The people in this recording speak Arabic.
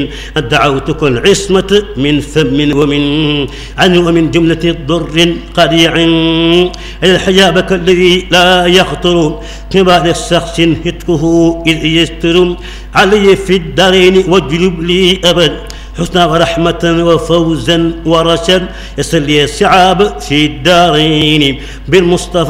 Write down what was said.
دعوتك العصمة من ثم ومن جملة الضر قديع الحجابك الذي لا يخطر كبار الشخص هتكه إذ يستر علي في الدارين واجلب لي أبد حسنا ورحمة وفوزا ورشد يسر لي الصعاب في الدارين بالمصطفى